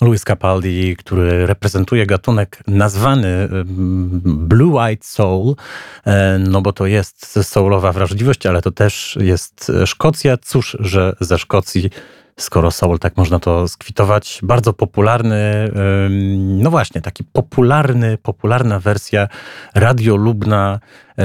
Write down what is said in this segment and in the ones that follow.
Lewis Capaldi, który reprezentuje gatunek nazwany Blue-Eyed Soul, no bo to jest soulowa wrażliwość, ale to też jest Szkocja. Cóż, że ze Szkocji, skoro soul, tak można to skwitować. Bardzo popularny, no właśnie, taki popularna wersja radiolubna,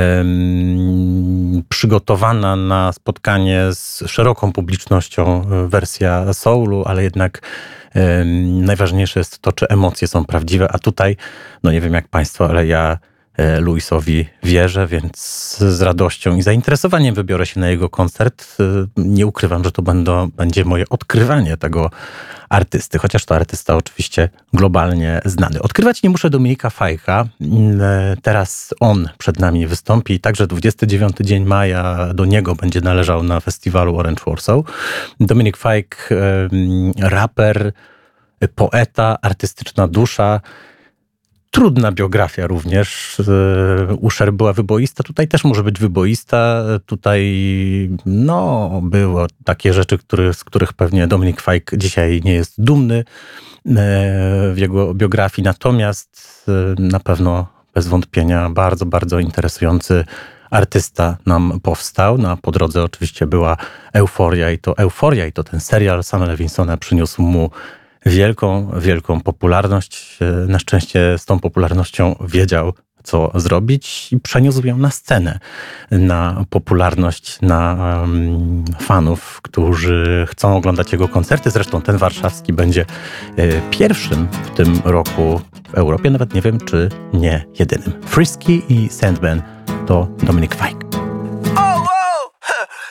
przygotowana na spotkanie z szeroką publicznością wersja soulu, ale jednak najważniejsze jest to, czy emocje są prawdziwe, a tutaj, no nie wiem jak państwo, ale ja Lewisowi wierzę, więc z radością i zainteresowaniem wybiorę się na jego koncert. Nie ukrywam, że to będzie moje odkrywanie tego artysty, chociaż to artysta oczywiście globalnie znany. Odkrywać nie muszę Dominika Fajka. Teraz on przed nami wystąpi. Także 29 dzień maja do niego będzie należał na festiwalu Orange Warsaw. Dominik Fajk, raper, poeta, artystyczna dusza. Trudna biografia również. Usher była wyboista, tutaj też może być wyboista. Tutaj było takie rzeczy, z których pewnie Dominik Fajk dzisiaj nie jest dumny w jego biografii. Natomiast na pewno bez wątpienia bardzo, bardzo interesujący artysta nam powstał. No, a po drodze oczywiście była Euforia i to ten serial Sama Lewinsona przyniósł mu wielką popularność. Na szczęście z tą popularnością wiedział, co zrobić i przeniósł ją na scenę, na popularność, na fanów, którzy chcą oglądać jego koncerty. Zresztą ten warszawski będzie pierwszym w tym roku w Europie, nawet nie wiem, czy nie jedynym. Frisky i Sandman to Dominik Fajk.